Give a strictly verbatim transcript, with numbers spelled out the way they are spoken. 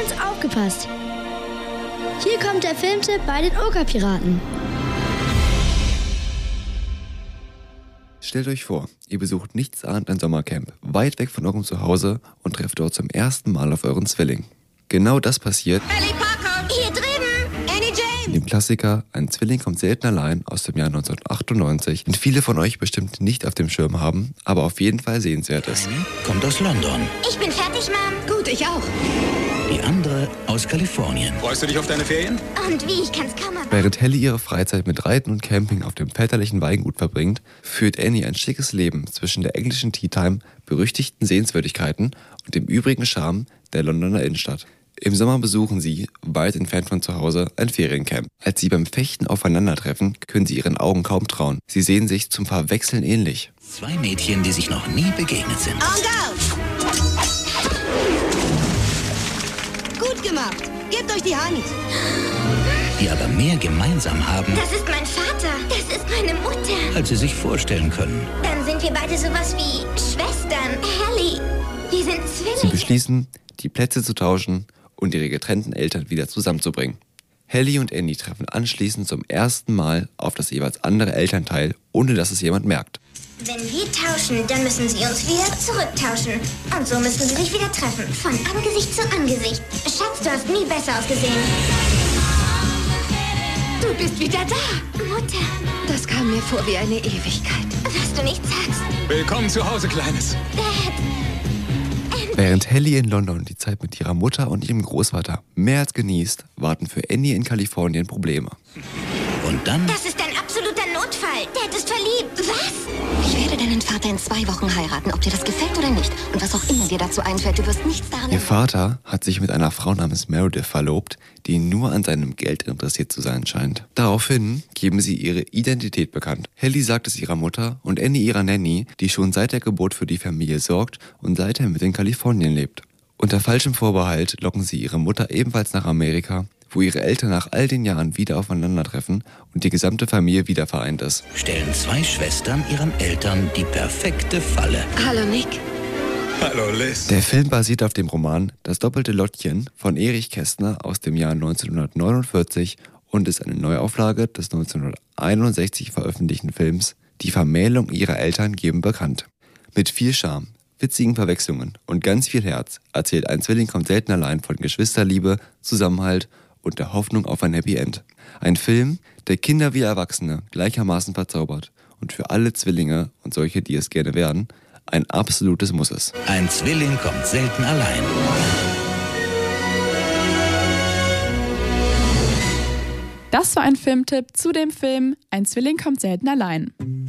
Eins aufgepasst! Hier kommt der Filmtipp bei den Okerpiraten. Stellt euch vor, ihr besucht nichtsahnend ein Sommercamp, weit weg von eurem Zuhause und trefft dort zum ersten Mal auf euren Zwilling. Genau das passiert Ellie Parker! Hier drüben! Annie James! in dem Klassiker Ein Zwilling kommt selten allein aus dem Jahr neunzehnhundertachtundneunzig, den viele von euch bestimmt nicht auf dem Schirm haben, aber auf jeden Fall sehenswert ist. Eine kommt aus London, Ich bin fertig, Mom. Gut, ich auch. die andere aus Kalifornien. Freust du dich auf deine Ferien? Und wie, ich kann's kaum erwarten. Während Helly ihre Freizeit mit Reiten und Camping auf dem väterlichen Weingut verbringt, führt Annie ein schickes Leben zwischen der englischen Tea Time, berüchtigten Sehenswürdigkeiten und dem übrigen Charme der Londoner Innenstadt. Im Sommer besuchen sie, weit entfernt von zu Hause, ein Feriencamp. Als sie beim Fechten aufeinandertreffen, können sie ihren Augen kaum trauen. Sie sehen sich zum Verwechseln ähnlich. Zwei Mädchen, die sich noch nie begegnet sind. On go! Gut gemacht. Gebt euch die Hand. Die aber mehr gemeinsam haben, Das ist mein Vater. Das ist meine Mutter. als sie sich vorstellen können. Dann sind wir beide sowas wie Schwestern. Helly, wir sind Sie Zwillinge. beschließen, die Plätze zu tauschen und ihre getrennten Eltern wieder zusammenzubringen. Helly und Annie treffen anschließend zum ersten Mal auf das jeweils andere Elternteil, ohne dass es jemand merkt. Wenn wir tauschen, dann müssen sie uns wieder zurücktauschen. Und so müssen sie sich wieder treffen. Von Angesicht zu Angesicht. Schatz, du hast nie besser ausgesehen. Du bist wieder da. Mutter, Das kam mir vor wie eine Ewigkeit. was du nicht sagst. Willkommen zu Hause, Kleines. Dad, Während Helly in London die Zeit mit ihrer Mutter und ihrem Großvater mehr als genießt, warten für Annie in Kalifornien Probleme. Und dann das ist ein absoluter Notfall. Dad ist verliebt. Was? Ich werde deinen Vater in zwei Wochen heiraten, ob dir das gefällt oder nicht. Und was auch immer dir dazu einfällt, du wirst nichts daran Ihr ändern. Vater hat sich mit einer Frau namens Meredith verlobt, die nur an seinem Geld interessiert zu sein scheint. Daraufhin geben sie ihre Identität bekannt. Helly sagt es ihrer Mutter und Annie ihrer Nanny, die schon seit der Geburt für die Familie sorgt und seither mit in Kalifornien lebt. Unter falschem Vorbehalt locken sie ihre Mutter ebenfalls nach Amerika, wo ihre Eltern nach all den Jahren wieder aufeinandertreffen und die gesamte Familie wieder vereint ist. stellen zwei Schwestern ihren Eltern die perfekte Falle. Hallo Nick. Hallo, Liz. Der Film basiert auf dem Roman Das doppelte Lottchen von Erich Kästner aus dem Jahr neunzehnhundertneunundvierzig und ist eine Neuauflage des neunzehnhunderteinundsechzig veröffentlichten Films Die Vermählung ihrer Eltern geben bekannt. Mit viel Charme, witzigen Verwechslungen und ganz viel Herz erzählt Ein Zwilling kommt selten allein von Geschwisterliebe, Zusammenhalt und der Hoffnung auf ein Happy End. Ein Film, der Kinder wie Erwachsene gleichermaßen verzaubert und für alle Zwillinge und solche, die es gerne werden, ein absolutes Muss ist. Ein Zwilling kommt selten allein. Das war ein Filmtipp zu dem Film Ein Zwilling kommt selten allein.